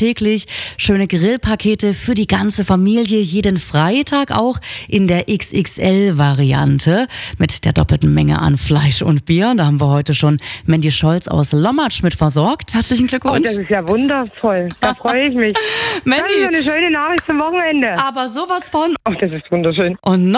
täglich schöne Grillpakete für die ganze Familie, jeden Freitag auch in der XXL-Variante mit der doppelten Menge an Fleisch und Bier. Da haben wir heute schon Mandy Scholz aus Lommatsch mit versorgt. Herzlichen Glückwunsch. Oh, das ist ja wundervoll. Da freue ich mich. Mandy, das ist eine schöne Nachricht zum Wochenende. aber sowas von. Ach, das ist wunderschön. Und